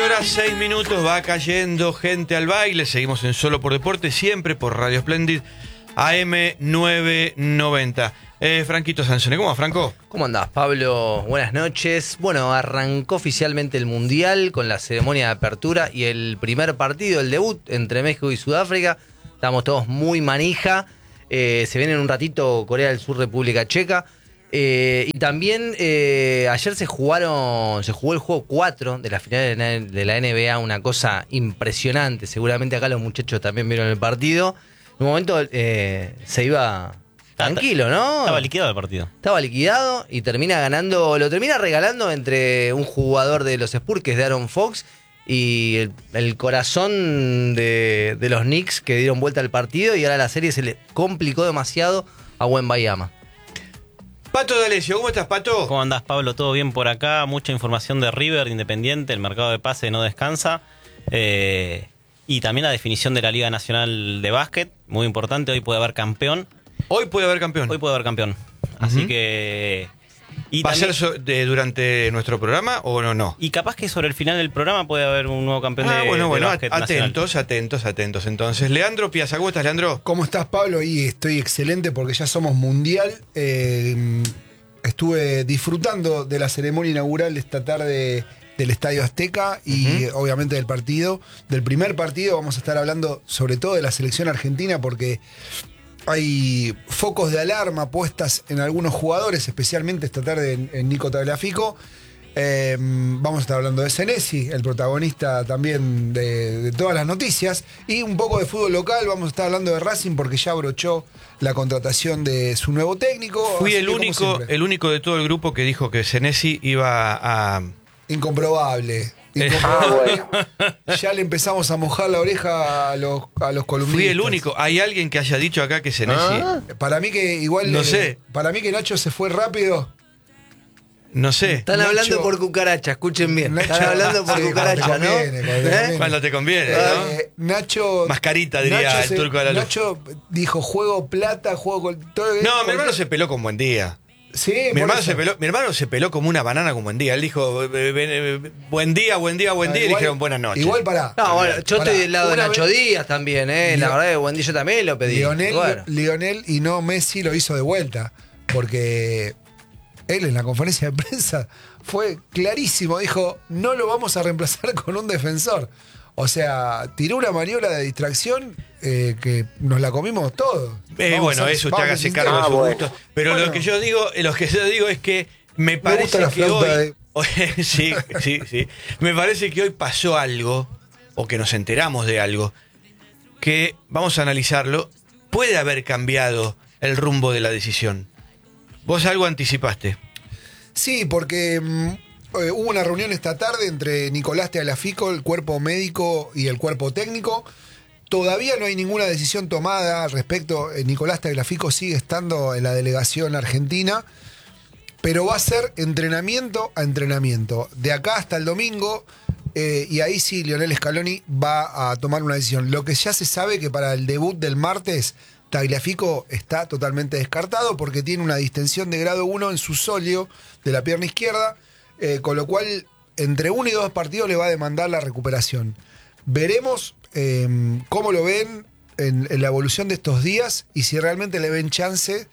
horas 6 minutos, va cayendo gente al baile. Seguimos en Solo por Deporte, siempre por Radio Splendid, AM 990. Franquito Sansone, ¿cómo va, Franco? ¿Cómo andás, Pablo? Buenas noches. Bueno, arrancó oficialmente el Mundial con la ceremonia de apertura y el primer partido, el debut entre México y Sudáfrica. Estamos todos muy manija. Se viene en un ratito Corea del Sur, República Checa. Y también ayer se jugó el juego 4 de la final de la NBA, una cosa impresionante. Seguramente acá los muchachos también vieron el partido. En un momento se iba tranquilo, ¿no? Estaba liquidado el partido. Estaba liquidado y termina ganando, lo termina regalando entre un jugador de los Spurs, que es de Aaron Fox, y el corazón de los Knicks, que dieron vuelta al partido, y ahora la serie se le complicó demasiado a Wembanyama. Pato D'Alessio, ¿cómo estás, Pato? ¿Cómo andás, Pablo? ¿Todo bien por acá? Mucha información de River, Independiente, el mercado de pase no descansa. Y también la definición de la Liga Nacional de Básquet, muy importante. Hoy puede haber campeón. Hoy puede haber campeón. Hoy puede haber campeón. Así que... Y ¿Va también, a ser durante nuestro programa o no? Y capaz que sobre el final del programa puede haber un nuevo campeón de básquet nacional. Atentos. Entonces, Leandro Piazza, ¿cómo estás, Leandro? ¿Cómo estás, Pablo? Y estoy excelente porque ya somos mundial. Estuve disfrutando de la ceremonia inaugural esta tarde del Estadio Azteca y obviamente del primer partido. Vamos a estar hablando sobre todo de la selección argentina porque hay focos de alarma puestas en algunos jugadores, especialmente esta tarde en Nico Tagliafico. Vamos a estar hablando de Senesi, el protagonista también de todas las noticias, y un poco de fútbol local. Vamos a estar hablando de Racing porque ya abrochó la contratación de su nuevo técnico. Fui el único de todo el grupo que dijo que Senesi iba a... Incomprobable. Ya le empezamos a mojar la oreja a los columnistas. Fui el único. ¿Hay alguien que haya dicho acá que Senesi? Para mí que igual... No sé. Para mí que Nacho se fue rápido. No sé. Están hablando por cucaracha, escuchen bien. Nacho, Están hablando por cucaracha, ¿no? Cuando te conviene, ¿no? Nacho... Mascarita, diría el turco de la luz. Nacho dijo, juego plata, juego con... No, mi hermano se peló con Buen Día. Sí, mi hermano se peló como una banana con Buen Día. Él dijo, buen día, y le dijeron buenas noches. Igual pará. No, bueno, yo estoy del lado de Nacho Díaz también, La verdad que Buen Día yo también lo pedí. Lionel y no Messi lo hizo de vuelta. Porque él en la conferencia de prensa fue clarísimo. Dijo, no lo vamos a reemplazar con un defensor. O sea, tiró una maniobra de distracción que nos la comimos todos. Bueno, eso usted hágase cargo de su gusto. Pero bueno, lo que yo digo es que me parece que hoy... Sí. Me parece que hoy pasó algo, o que nos enteramos de algo, que, vamos a analizarlo, puede haber cambiado el rumbo de la decisión. Vos algo anticipaste. Sí, porque... hubo una reunión esta tarde entre Nicolás Tagliafico, el cuerpo médico y el cuerpo técnico. Todavía no hay ninguna decisión tomada al respecto. Nicolás Tagliafico sigue estando en la delegación argentina, pero va a ser entrenamiento a entrenamiento. De acá hasta el domingo, y ahí sí Lionel Scaloni va a tomar una decisión. Lo que ya se sabe que para el debut del martes, Tagliafico está totalmente descartado porque tiene una distensión de grado 1 en su sóleo de la pierna izquierda. Con lo cual, entre 1 y 2 partidos le va a demandar la recuperación. Veremos cómo lo ven en la evolución de estos días y si realmente le ven chance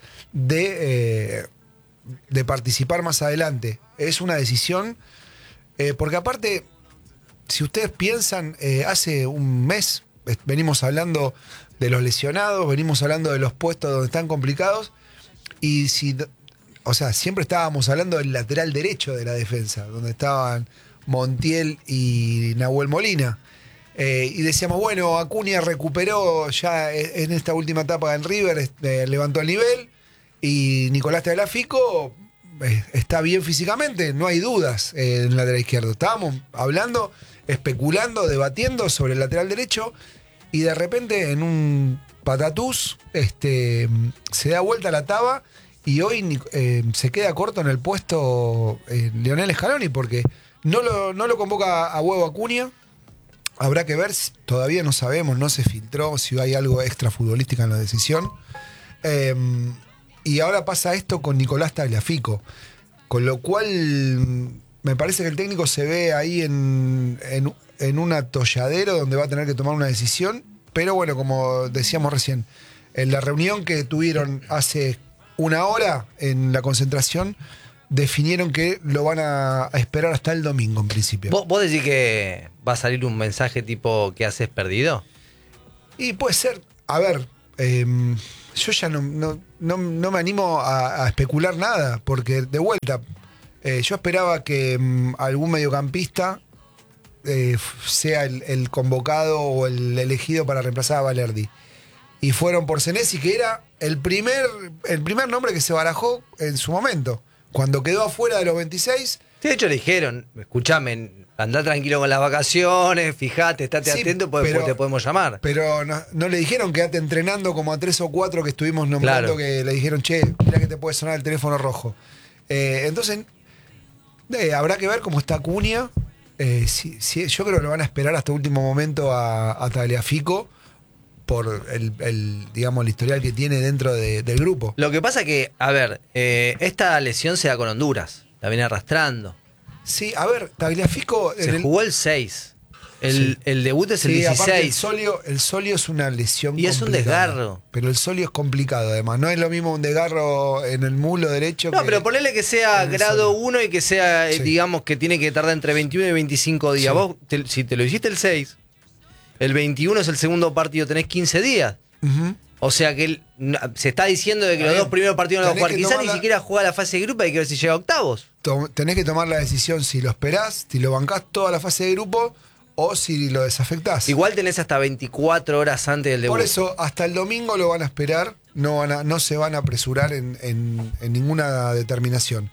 de participar más adelante. Es una decisión, porque aparte, si ustedes piensan, hace un mes venimos hablando de los lesionados, venimos hablando de los puestos donde están complicados, y si... O sea, siempre estábamos hablando del lateral derecho de la defensa, donde estaban Montiel y Nahuel Molina. Y decíamos, bueno, Acuña recuperó ya en esta última etapa en River, levantó el nivel, y Nicolás Tagliafico está bien físicamente, no hay dudas en el lateral izquierdo. Estábamos hablando, especulando, debatiendo sobre el lateral derecho, y de repente en un patatús se da vuelta la taba. Y hoy se queda corto en el puesto Lionel Scaloni porque no lo convoca a Huevo Acuña. Habrá que ver, todavía no sabemos, no se filtró si hay algo extra futbolística en la decisión. Y ahora pasa esto con Nicolás Tagliafico. Con lo cual me parece que el técnico se ve ahí en un atolladero donde va a tener que tomar una decisión, pero bueno, como decíamos recién, en la reunión que tuvieron hace una hora en la concentración, definieron que lo van a esperar hasta el domingo en principio. ¿Vos decís que va a salir un mensaje tipo ¿qué haces perdido? Y puede ser, a ver, yo ya no me animo a especular nada, porque de vuelta, yo esperaba que algún mediocampista sea el convocado o el elegido para reemplazar a Valerdi. Y fueron por Senesi, que era el primer nombre que se barajó en su momento. Cuando quedó afuera de los 26. Sí, de hecho le dijeron, escuchame, andá tranquilo con las vacaciones, fíjate, estate atento, porque te podemos llamar. Pero no le dijeron quédate entrenando como a 3 o 4 que estuvimos nombrando, que le dijeron, che, mira que te puede sonar el teléfono rojo. Entonces, habrá que ver cómo está Cunha. Yo creo que lo van a esperar hasta último momento a Tagliafico por el historial que tiene dentro del grupo. Lo que pasa que, a ver, esta lesión se da con Honduras, la viene arrastrando. Sí, a ver, Tagliafico... Se jugó el 6, el debut es el 16. Aparte el solio es una lesión y complicada, es un desgarro. Pero el solio es complicado además, no es lo mismo un desgarro en el muslo derecho. No, pero ponele que sea grado 1 y que sea, digamos, que tiene que tardar entre 21 y 25 días. Sí. Vos, si te lo hiciste el 6... El 21 es el segundo partido, tenés 15 días. Uh-huh. O sea que se está diciendo de que los dos primeros partidos no los va a jugar. Quizás ni siquiera juega la fase de grupo y hay que ver si llega a octavos. Tenés que tomar la decisión si lo esperás, si lo bancás toda la fase de grupo o si lo desafectás. Igual tenés hasta 24 horas antes del debut. Por eso, hasta el domingo lo van a esperar, no se van a apresurar en ninguna determinación.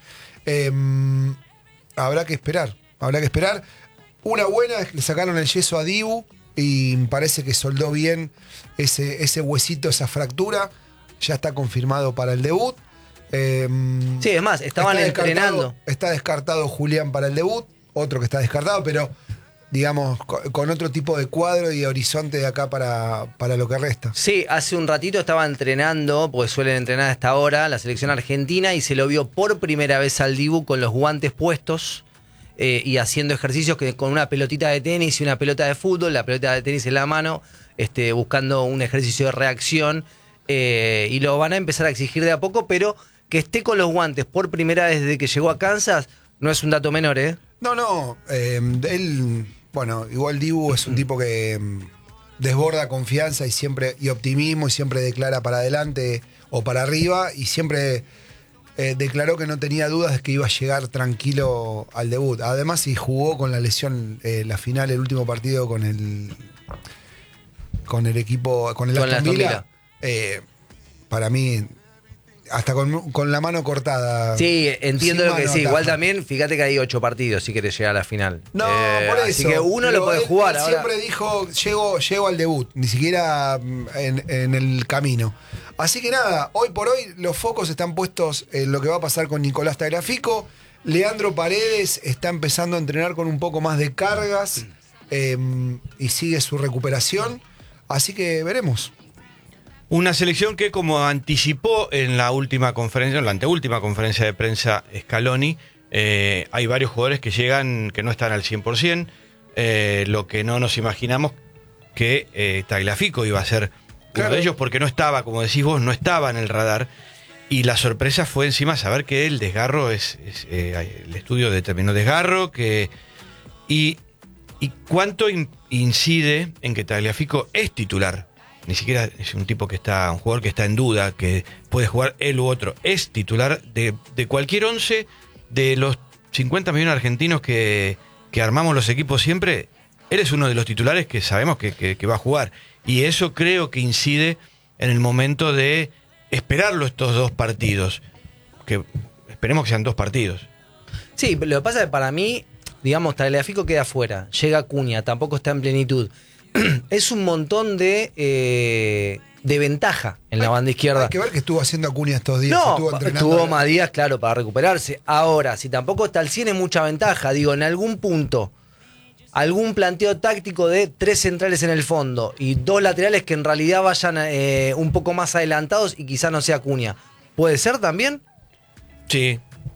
Habrá que esperar. Una buena es que le sacaron el yeso a Dibu. Y parece que soldó bien ese huesito, esa fractura. Ya está confirmado para el debut. Sí, es más, estaban entrenando. Está descartado Julián para el debut. Otro que está descartado, pero digamos, con otro tipo de cuadro y horizonte de acá para lo que resta. Sí, hace un ratito estaba entrenando, porque suelen entrenar a esta hora, la selección argentina, y se lo vio por primera vez al Dibu con los guantes puestos. Y haciendo ejercicios con una pelotita de tenis y una pelota de fútbol, la pelota de tenis en la mano, buscando un ejercicio de reacción, y lo van a empezar a exigir de a poco, pero que esté con los guantes por primera vez desde que llegó a Kansas no es un dato menor, ¿eh? No, él, bueno, igual Dibu es un tipo que desborda confianza y optimismo y siempre declara para adelante o para arriba y siempre... declaró que no tenía dudas de que iba a llegar tranquilo al debut. Además, si jugó con la lesión, la final, el último partido con el equipo, con el Aston Villa, para mí, hasta con la mano cortada. Sí, entiendo lo que sí. Igual también, fíjate que hay 8 partidos si querés llegar a la final. No, por eso. Así que uno lo puede jugar. Él siempre dijo, llego al debut, ni siquiera en el camino. Así que nada, hoy por hoy los focos están puestos en lo que va a pasar con Nicolás Tagliafico. Leandro Paredes está empezando a entrenar con un poco más de cargas y sigue su recuperación. Así que veremos. Una selección que, como anticipó en la última conferencia, en la anteúltima conferencia de prensa Scaloni, hay varios jugadores que llegan que no están al 100%. Lo que no nos imaginamos que Tagliafico iba a ser uno de ellos, porque no estaba, como decís vos, no estaba en el radar. Y la sorpresa fue encima saber que el desgarro el estudio determinó desgarro, y cuánto incide en que Tagliafico es titular. Ni siquiera es un jugador que está en duda, que puede jugar él u otro. Es titular de cualquier 11 de los 50 millones de argentinos que armamos los equipos siempre. Él es uno de los titulares que sabemos que va a jugar. Y eso creo que incide en el momento de esperarlo estos 2 partidos. Que esperemos que sean 2 partidos. Sí, lo que pasa es que para mí, digamos, Tagliafico queda afuera. Llega Cunha, tampoco está en plenitud. Es un montón de ventaja en la banda izquierda. Hay que ver qué estuvo haciendo Acuña estos días. No, estuvo más días, claro, para recuperarse. Ahora, si tampoco está al 100 es mucha ventaja. Digo, en algún punto, algún planteo táctico de 3 centrales en el fondo y 2 laterales que en realidad vayan un poco más adelantados y quizás no sea Acuña. ¿Puede ser también? Sí,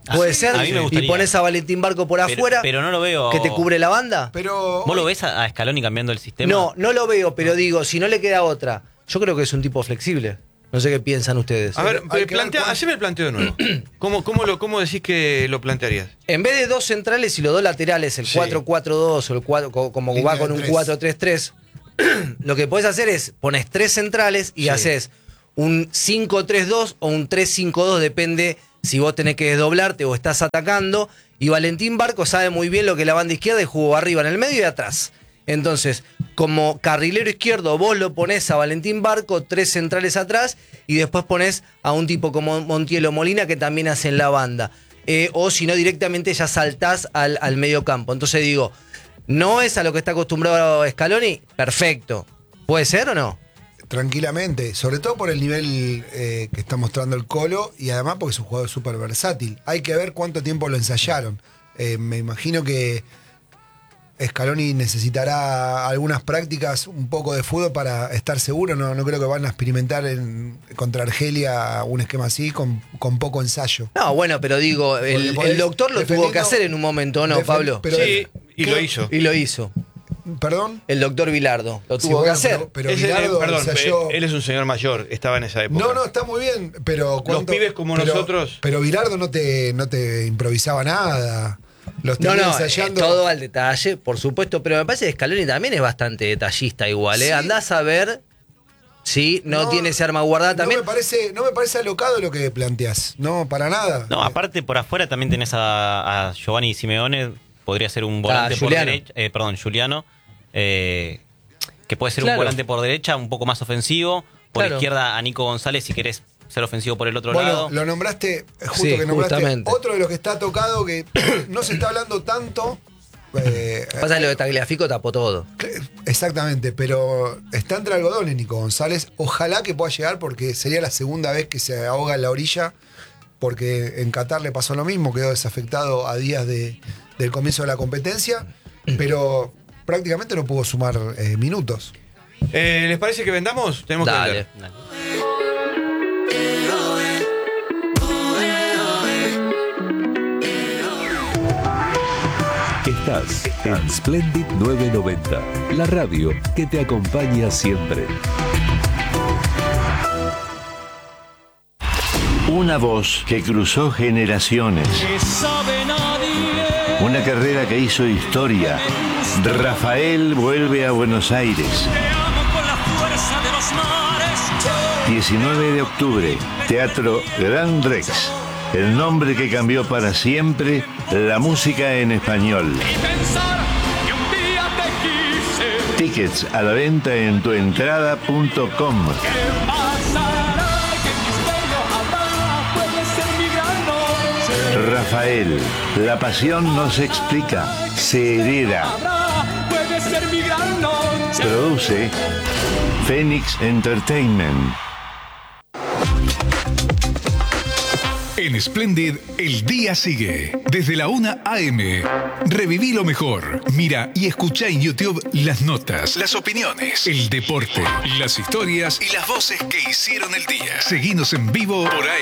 Puede ser. A mí me gustaría. Y pones a Valentín Barco por afuera. Pero no lo veo. Que te cubre la banda. Pero ¿Vos lo ves a Scaloni cambiando el sistema? No lo veo, pero digo, si no le queda otra. Yo creo que es un tipo flexible. No sé qué piensan ustedes. A ver, haceme el planteo de nuevo. ¿Cómo decís que lo plantearías? En vez de 2 centrales y los 2 laterales, el 4-4-2 o el 4, como Línea va con de un 3. 4-3-3, lo que podés hacer es pones 3 centrales y haces un 5-3-2 o un 3-5-2, depende si vos tenés que desdoblarte o estás atacando. Y Valentín Barco sabe muy bien lo que la banda izquierda y jugó arriba, en el medio y atrás. Entonces, como carrilero izquierdo, vos lo ponés a Valentín Barco, 3 centrales atrás, y después ponés a un tipo como Montiel o Molina que también hacen la banda. O si no, directamente ya saltás al medio campo. Entonces digo, ¿no es a lo que está acostumbrado Scaloni? Perfecto. ¿Puede ser o no? tranquilamente, sobre todo por el nivel que está mostrando el Colo y además porque es un jugador súper versátil. Hay que ver cuánto tiempo lo ensayaron. Me imagino que Scaloni necesitará algunas prácticas, un poco de fútbol para estar seguro. No creo que van a experimentar contra Argelia un esquema así con poco ensayo. No, bueno, pero digo, el doctor lo tuvo que hacer en un momento, ¿no, Pablo? Pero sí, y lo hizo. Y lo hizo. ¿Perdón? El doctor Bilardo lo tuvo que hacer. Pero Bilardo ensayó... él es un señor mayor, estaba en esa época. No, está muy bien, pero... Los pibes como nosotros... Pero Bilardo no te improvisaba nada. Los tenía ensayando. Todo al detalle, por supuesto, pero me parece que Scaloni también es bastante detallista igual, ¿eh? Sí. Andás a ver si no tiene ese arma guardada también. No me parece alocado lo que planteás, no, para nada. No, aparte por afuera también tenés a Giovanni Simeone, podría ser un volante por derecha, Giuliano, que puede ser un volante por derecha, un poco más ofensivo, por izquierda a Nico González si querés ser ofensivo por el otro lado. Lo nombraste, justo que nombraste justamente. Otro de los que está tocado que no se está hablando tanto. Pasa que lo de Tagliafico tapó todo. Exactamente, pero está entre algodones Nico González. Ojalá que pueda llegar porque sería la segunda vez que se ahoga en la orilla, porque en Qatar le pasó lo mismo, quedó desafectado a días del comienzo de la competencia, pero prácticamente no pudo sumar minutos. ¿Les parece que vendamos? Tenemos que vender. Dale. Estás en Splendid 990, la radio que te acompaña siempre. Una voz que cruzó generaciones. Una carrera que hizo historia. Rafael vuelve a Buenos Aires. 19 de octubre, Teatro Gran Rex. El nombre que cambió para siempre la música en español. Tickets a la venta en tuentrada.com. Rafael, la pasión no se explica, se hereda. Produce Phoenix Entertainment. En Splendid, el día sigue. Desde la 1 a.m. Reviví lo mejor. Mira y escucha en YouTube las notas, las opiniones, el deporte, las historias y las voces que hicieron el día. Seguinos en vivo por AM.